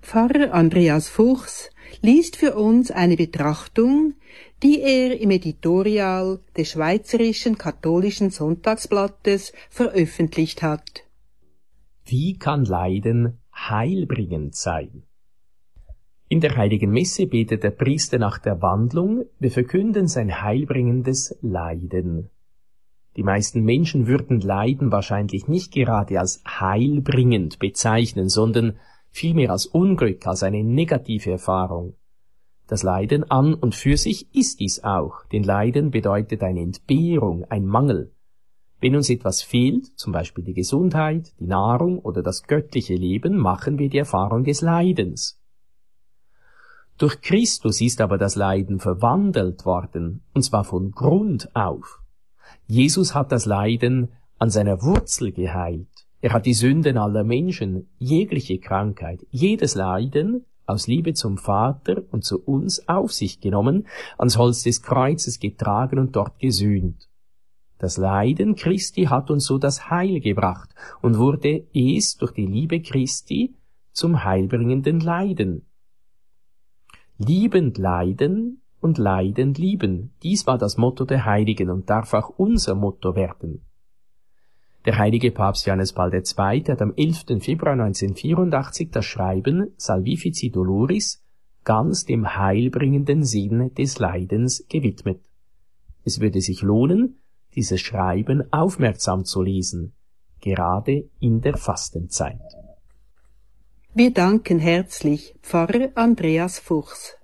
Pfarrer Andreas Fuchs liest für uns eine Betrachtung, die er im Editorial des Schweizerischen Katholischen Sonntagsblattes veröffentlicht hat. Wie kann Leiden heilbringend sein? In der Heiligen Messe betet der Priester nach der Wandlung, wir verkünden sein heilbringendes Leiden. Die meisten Menschen würden Leiden wahrscheinlich nicht gerade als heilbringend bezeichnen, sondern vielmehr als Unglück, als eine negative Erfahrung. Das Leiden an und für sich ist dies auch, denn Leiden bedeutet eine Entbehrung, ein Mangel. Wenn uns etwas fehlt, zum Beispiel die Gesundheit, die Nahrung oder das göttliche Leben, machen wir die Erfahrung des Leidens. Durch Christus ist aber das Leiden verwandelt worden, und zwar von Grund auf. Jesus hat das Leiden an seiner Wurzel geheilt. Er hat die Sünden aller Menschen, jegliche Krankheit, jedes Leiden aus Liebe zum Vater und zu uns auf sich genommen, ans Holz des Kreuzes getragen und dort gesühnt. Das Leiden Christi hat uns so das Heil gebracht und wurde es durch die Liebe Christi zum heilbringenden Leiden. Liebend leiden und leidend lieben, dies war das Motto der Heiligen und darf auch unser Motto werden. Der heilige Papst Johannes Paul II. Hat am 11. Februar 1984 das Schreiben Salvifici Doloris ganz dem heilbringenden Sinn des Leidens gewidmet. Es würde sich lohnen, dieses Schreiben aufmerksam zu lesen, gerade in der Fastenzeit. Wir danken herzlich Pfarrer Andreas Fuchs.